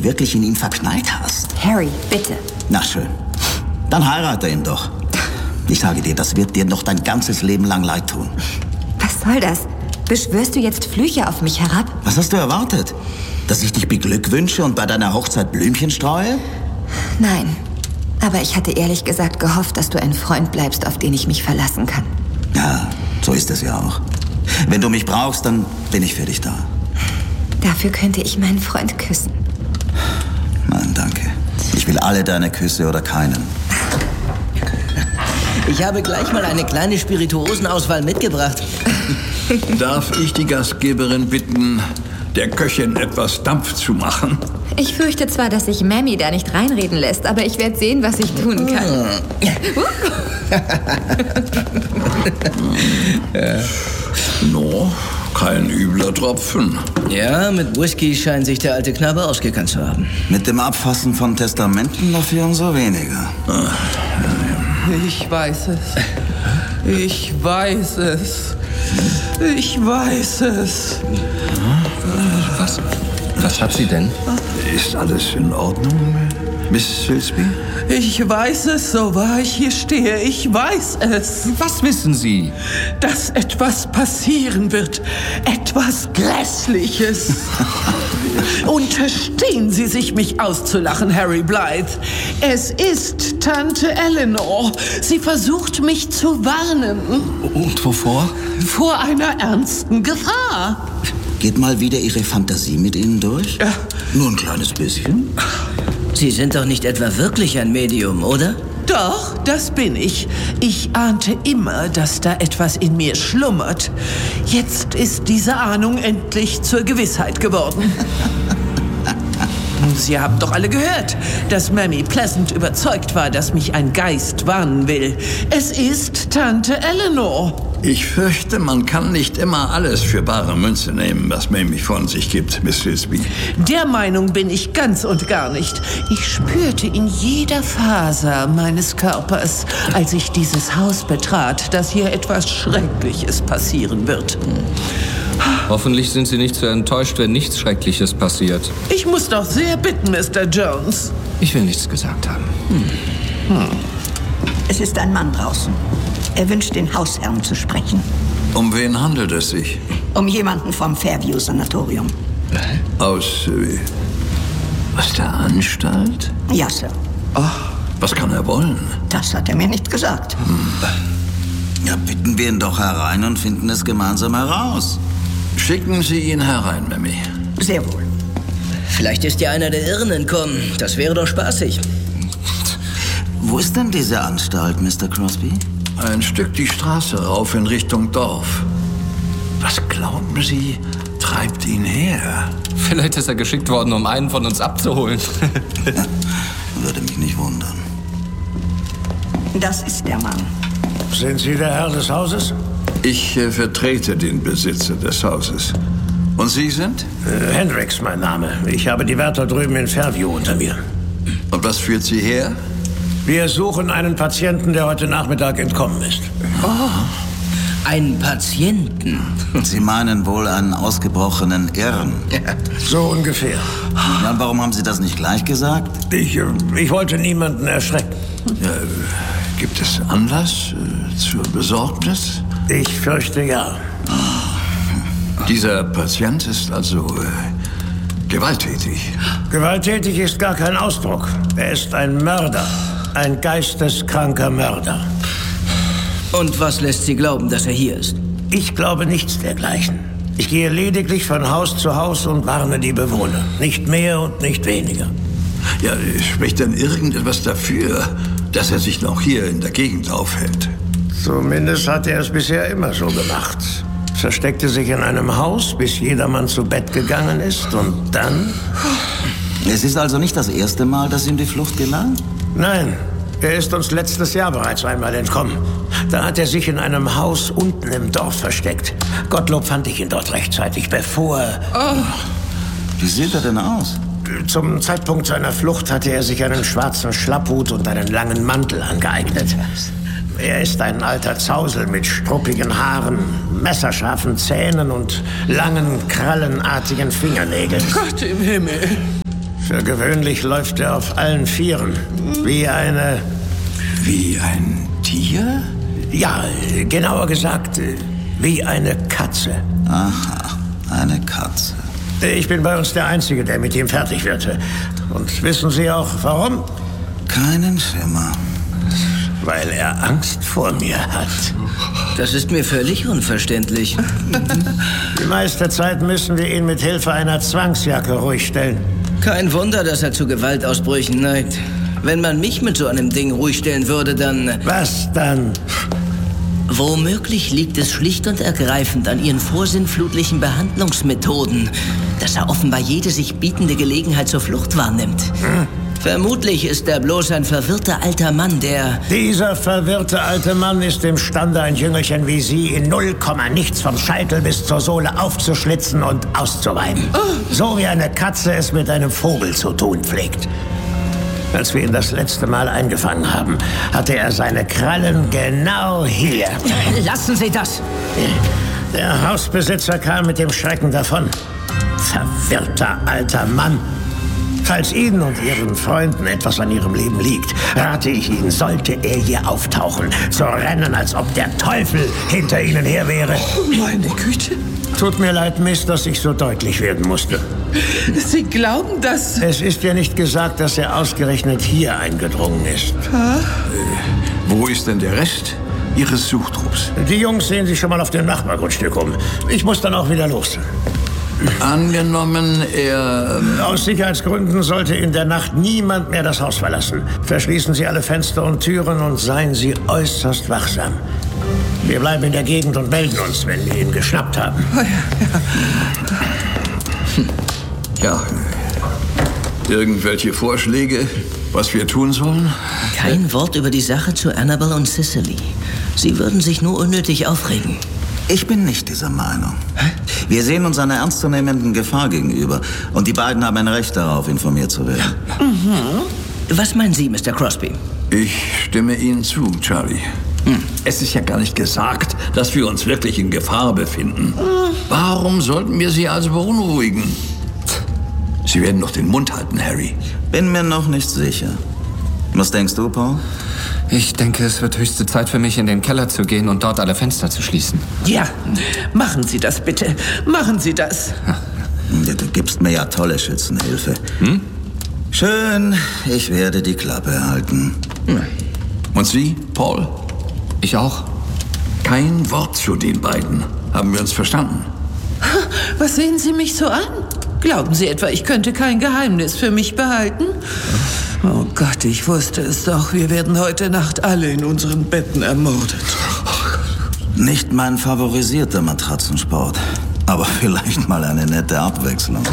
dich wirklich in ihn verknallt hast. Harry, bitte. Na schön. Dann heirate ihn doch. Ich sage dir, das wird dir noch dein ganzes Leben lang leid tun. Was soll das? Beschwörst du jetzt Flüche auf mich herab? Was hast du erwartet? Dass ich dich beglückwünsche und bei deiner Hochzeit Blümchen streue? Nein. Aber ich hatte ehrlich gesagt gehofft, dass du ein Freund bleibst, auf den ich mich verlassen kann. Ja, so ist es ja auch. Wenn du mich brauchst, dann bin ich für dich da. Dafür könnte ich meinen Freund küssen. Nein, danke. Ich will alle deine Küsse oder keinen. Ich habe gleich mal eine kleine Spirituosenauswahl mitgebracht. Darf ich die Gastgeberin bitten, der Köchin etwas Dampf zu machen? Ich fürchte zwar, dass sich Mammy da nicht reinreden lässt, aber ich werde sehen, was ich tun kann. No, kein übler Tropfen. Ja, mit Whisky scheint sich der alte Knabe ausgekannt zu haben. Mit dem Abfassen von Testamenten dafür umso weniger. Ich weiß es. Ich weiß es. Ich weiß es. Was hat sie denn? Ist alles in Ordnung, Miss Silsby? Ich weiß es, so wahr ich hier stehe. Ich weiß es. Was wissen Sie? Dass etwas passieren wird. Etwas Grässliches. Unterstehen Sie sich, mich auszulachen, Harry Blythe. Es ist Tante Eleanor. Sie versucht, mich zu warnen. Und wovor? Vor einer ernsten Gefahr. Geht mal wieder Ihre Fantasie mit Ihnen durch? Ja. Nur ein kleines bisschen. Sie sind doch nicht etwa wirklich ein Medium, oder? Doch, das bin ich. Ich ahnte immer, dass da etwas in mir schlummert. Jetzt ist diese Ahnung endlich zur Gewissheit geworden. Sie haben doch alle gehört, dass Mammy Pleasant überzeugt war, dass mich ein Geist warnen will. Es ist Tante Eleanor. Ich fürchte, man kann nicht immer alles für bare Münze nehmen, was Mamie von sich gibt, Miss Silsby. Der Meinung bin ich ganz und gar nicht. Ich spürte in jeder Faser meines Körpers, als ich dieses Haus betrat, dass hier etwas Schreckliches passieren wird. Hoffentlich sind Sie nicht so enttäuscht, wenn nichts Schreckliches passiert. Ich muss doch sehr bitten, Mr. Jones. Ich will nichts gesagt haben. Es ist ein Mann draußen. Er wünscht, den Hausherrn zu sprechen. Um wen handelt es sich? Um jemanden vom Fairview-Sanatorium. Aus der Anstalt? Ja, Sir. Was kann er wollen? Das hat er mir nicht gesagt. Ja, bitten wir ihn doch herein und finden es gemeinsam heraus. Schicken Sie ihn herein, Mammy. Sehr wohl. Vielleicht ist ja einer der Irren entkommen. Das wäre doch spaßig. Wo ist denn diese Anstalt, Mr. Crosby? Ein Stück die Straße rauf in Richtung Dorf. Was glauben Sie, treibt ihn her? Vielleicht ist er geschickt worden, um einen von uns abzuholen. Würde mich nicht wundern. Das ist der Mann. Sind Sie der Herr des Hauses? Ich vertrete den Besitzer des Hauses. Und Sie sind? Hendricks, mein Name. Ich habe die Wärter drüben in Fairview unter mir. Und was führt Sie her? Wir suchen einen Patienten, der heute Nachmittag entkommen ist. Einen Patienten? Sie meinen wohl einen ausgebrochenen Irren. So ungefähr. Ja, und warum haben Sie das nicht gleich gesagt? Ich wollte niemanden erschrecken. Gibt es Anlass zur Besorgnis? Ich fürchte ja. Dieser Patient ist also gewalttätig. Gewalttätig ist gar kein Ausdruck. Er ist ein Mörder. Ein geisteskranker Mörder. Und was lässt Sie glauben, dass er hier ist? Ich glaube nichts dergleichen. Ich gehe lediglich von Haus zu Haus und warne die Bewohner. Nicht mehr und nicht weniger. Ja, spricht denn irgendetwas dafür, dass er sich noch hier in der Gegend aufhält? Zumindest hat er es bisher immer so gemacht. Versteckte sich in einem Haus, bis jedermann zu Bett gegangen ist und dann... Es ist also nicht das erste Mal, dass ihm die Flucht gelang? Nein, er ist uns letztes Jahr bereits einmal entkommen. Da hat er sich in einem Haus unten im Dorf versteckt. Gottlob fand ich ihn dort rechtzeitig, bevor... Wie sieht er denn aus? Zum Zeitpunkt seiner Flucht hatte er sich einen schwarzen Schlapphut und einen langen Mantel angeeignet. Er ist ein alter Zausel mit struppigen Haaren, messerscharfen Zähnen und langen, krallenartigen Fingernägeln. Gott im Himmel. Für gewöhnlich läuft er auf allen Vieren. Wie eine... Wie ein Tier? Ja, genauer gesagt, wie eine Katze. Aha, eine Katze. Ich bin bei uns der Einzige, der mit ihm fertig wird. Und wissen Sie auch, warum? Keinen Schimmer. Weil er Angst vor mir hat. Das ist mir völlig unverständlich. Die meiste Zeit müssen wir ihn mit Hilfe einer Zwangsjacke ruhig stellen. Kein Wunder, dass er zu Gewaltausbrüchen neigt. Wenn man mich mit so einem Ding ruhig stellen würde, dann... Was dann? Womöglich liegt es schlicht und ergreifend an Ihren vorsinnflutlichen Behandlungsmethoden, dass er offenbar jede sich bietende Gelegenheit zur Flucht wahrnimmt. Vermutlich ist er bloß ein verwirrter alter Mann, der... Dieser verwirrte alte Mann ist imstande, ein Jüngelchen wie Sie in 0, nichts vom Scheitel bis zur Sohle aufzuschlitzen und auszuweiden. So wie eine Katze es mit einem Vogel zu tun pflegt. Als wir ihn das letzte Mal eingefangen haben, hatte er seine Krallen genau hier. Lassen Sie das! Der Hausbesitzer kam mit dem Schrecken davon. Verwirrter alter Mann. Falls Ihnen und Ihren Freunden etwas an Ihrem Leben liegt, rate ich Ihnen, sollte er hier auftauchen, zu rennen, als ob der Teufel hinter Ihnen her wäre. Meine Güte. Tut mir leid, Miss, dass ich so deutlich werden musste. Sie glauben, dass... Es ist ja nicht gesagt, dass er ausgerechnet hier eingedrungen ist. Wo ist denn der Rest Ihres Suchtrupps? Die Jungs sehen sich schon mal auf dem Nachbargrundstück um. Ich muss dann auch wieder los. Angenommen, er... Aus Sicherheitsgründen sollte in der Nacht niemand mehr das Haus verlassen. Verschließen Sie alle Fenster und Türen und seien Sie äußerst wachsam. Wir bleiben in der Gegend und melden uns, wenn wir ihn geschnappt haben. Ja. Irgendwelche Vorschläge, was wir tun sollen? Kein Wort über die Sache zu Annabelle und Cicely. Sie würden sich nur unnötig aufregen. Ich bin nicht dieser Meinung. Wir sehen uns einer ernstzunehmenden Gefahr gegenüber. Und die beiden haben ein Recht darauf, informiert zu werden. Was meinen Sie, Mr. Crosby? Ich stimme Ihnen zu, Charlie. Es ist ja gar nicht gesagt, dass wir uns wirklich in Gefahr befinden. Warum sollten wir Sie also beunruhigen? Sie werden doch den Mund halten, Harry. Bin mir noch nicht sicher. Was denkst du, Paul? Ich denke, es wird höchste Zeit für mich, in den Keller zu gehen und dort alle Fenster zu schließen. Ja, machen Sie das bitte. Machen Sie das. Du gibst mir ja tolle Schützenhilfe. Schön, ich werde die Klappe halten. Und Sie, Paul? Ich auch. Kein Wort zu den beiden. Haben wir uns verstanden? Was sehen Sie mich so an? Glauben Sie etwa, ich könnte kein Geheimnis für mich behalten? Oh Gott, ich wusste es doch. Wir werden heute Nacht alle in unseren Betten ermordet. Nicht mein favorisierter Matratzensport. Aber vielleicht mal eine nette Abwechslung.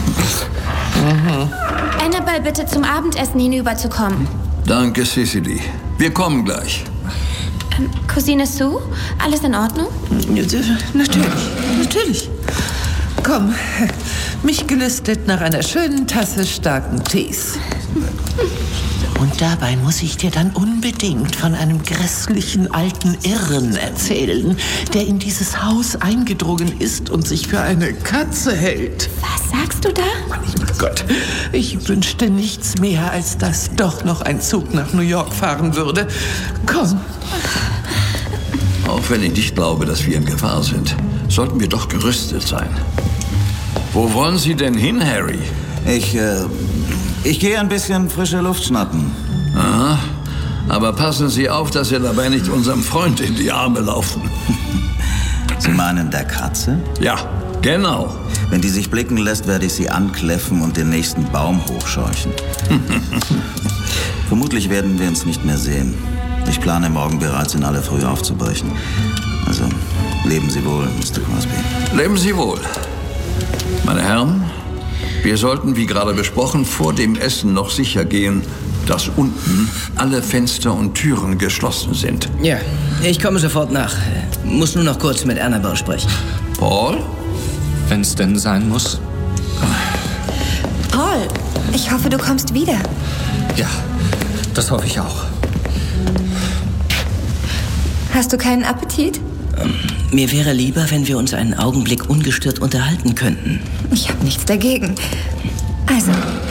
Annabelle bitte zum Abendessen hinüberzukommen. Danke, Cicely. Wir kommen gleich. Cousine Sue, alles in Ordnung? Natürlich. Komm, mich gelüstet nach einer schönen Tasse starken Tees. Und dabei muss ich dir dann unbedingt von einem grässlichen alten Irren erzählen, der in dieses Haus eingedrungen ist und sich für eine Katze hält. Was sagst du da? Gott, ich wünschte nichts mehr, als dass doch noch ein Zug nach New York fahren würde. Komm. Auch wenn ich nicht glaube, dass wir in Gefahr sind, sollten wir doch gerüstet sein. Wo wollen Sie denn hin, Harry? Ich gehe ein bisschen frische Luft schnappen. Aha. Aber passen Sie auf, dass Sie dabei nicht unserem Freund in die Arme laufen. Sie meinen der Katze? Ja, genau. Wenn die sich blicken lässt, werde ich sie ankläffen und den nächsten Baum hochscheuchen. Vermutlich werden wir uns nicht mehr sehen. Ich plane morgen bereits in aller Früh aufzubrechen. Also, leben Sie wohl, Mr. Crosby. Leben Sie wohl. Meine Herren, wir sollten, wie gerade besprochen, vor dem Essen noch sicher gehen, dass unten alle Fenster und Türen geschlossen sind. Ja, ich komme sofort nach. Muss nur noch kurz mit Annabelle sprechen. Paul? Wenn es denn sein muss. Paul, ich hoffe, du kommst wieder. Ja, das hoffe ich auch. Hast du keinen Appetit? Mir wäre lieber, wenn wir uns einen Augenblick ungestört unterhalten könnten. Ich habe nichts dagegen. Also,